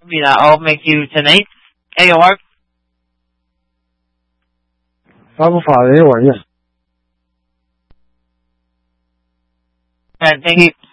I'll make you 10-8. AOR. 发布法为我念。 Alright, thank you.